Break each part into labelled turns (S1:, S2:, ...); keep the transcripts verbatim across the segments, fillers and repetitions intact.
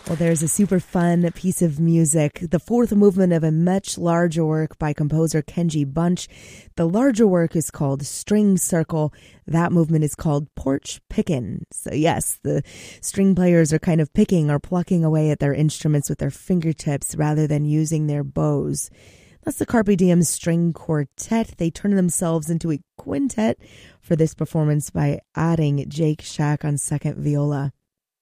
S1: Well, there's a super fun piece of music, the fourth movement of a much larger work by composer Kenji Bunch. The larger work is called String Circle. That movement is called Porch Pickin'. So yes, the string players are kind of picking or plucking away at their instruments with their fingertips rather than using their bows. That's the Carpe Diem String Quartet. They turn themselves into a quintet for this performance by adding Jake Shack on second viola.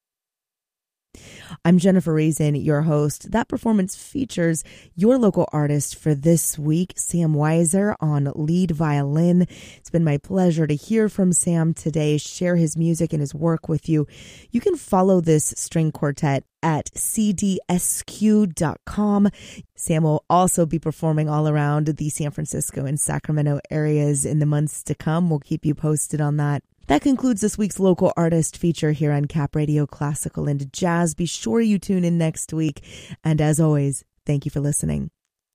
S1: I'm Jennifer Reason, your host. That performance features your local artist for this week, Sam Weiser, on lead violin. It's been my pleasure to hear from Sam today, share his music and his work with you. You can follow this string quartet at c d s q dot com. Sam will also be performing all around the San Francisco and Sacramento areas in the months to come. We'll keep you posted on that. That concludes this week's local artist feature here on Cap Radio Classical and Jazz. Be sure you tune in next week. And as always, thank you for listening.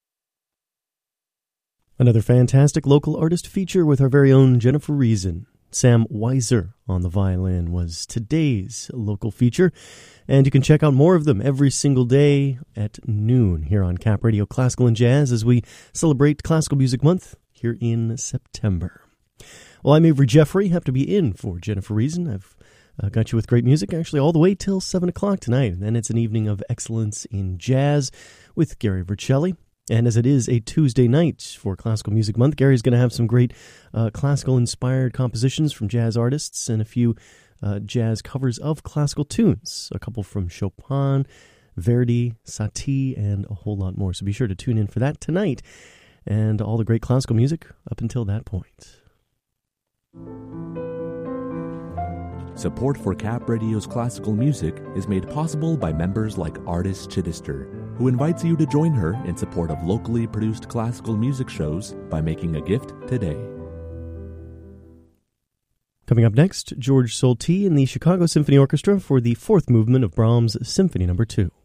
S2: Another fantastic local artist feature with our very own Jennifer Reason. Sam Weiser on the violin was today's local feature. And you can check out more of them every single day at noon here on Cap Radio Classical and Jazz as we celebrate Classical Music Month here in September. Well, I'm Avery Jeffrey. Have to be in for Jennifer Reason. I've uh, got you with great music, actually, all the way till seven o'clock tonight. And then it's an evening of excellence in jazz with Gary Vercelli. And as it is a Tuesday night for Classical Music Month, Gary's going to have some great uh, classical-inspired compositions from jazz artists and a few uh, jazz covers of classical tunes. A couple from Chopin, Verdi, Satie, and a whole lot more. So be sure to tune in for that tonight and all the great classical music up until that point.
S3: Support for Cap Radio's classical music is made possible by members like Artis Chittister, who invites you to join her in support of locally produced classical music shows by making a gift today.
S2: Coming up next, George Solti and the Chicago Symphony Orchestra for the fourth movement of Brahms' Symphony Number two.